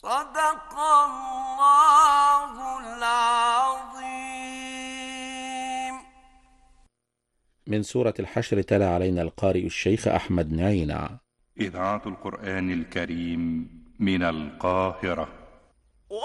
صدق الله العظيم. من سورة الحشر تلا علينا القارئ الشيخ أحمد نعينع. إذاعة القرآن الكريم من القاهرة.